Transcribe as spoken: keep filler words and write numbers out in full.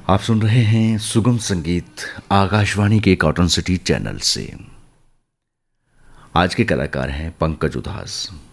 आप सुन रहे हैं सुगम संगीत आकाशवाणी के कॉटन सिटी चैनल से। आज के कलाकार हैं पंकज उधास।